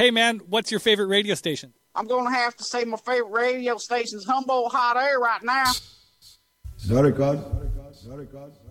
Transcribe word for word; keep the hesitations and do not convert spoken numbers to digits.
Hey, man, what's your favorite radio station? I'm going to have to say my favorite radio station is Humboldt Hot Air right now. Is that a God? Is that a God?